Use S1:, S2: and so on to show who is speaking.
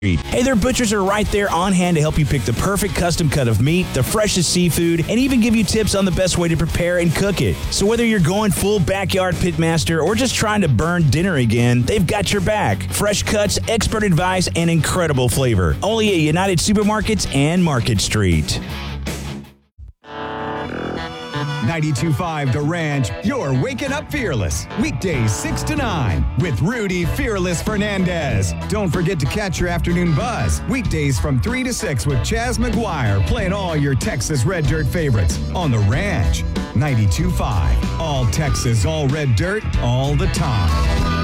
S1: Hey, their butchers are right there on hand to help you pick the perfect custom cut of meat, the freshest seafood, and even give you tips on the best way to prepare and cook it. So whether you're going full backyard pitmaster or just trying to burn dinner again, they've got your back. Fresh cuts, expert advice, and incredible flavor. Only at United Supermarkets and Market Street.
S2: 92.5 The Ranch, you're waking up fearless. Weekdays 6 to 9 with Rudy Fearless Fernandez. Don't forget to catch your afternoon buzz. Weekdays from 3 to 6 with Chaz McGuire playing all your Texas Red Dirt favorites on The Ranch. 92.5, all Texas, all red dirt, all the time.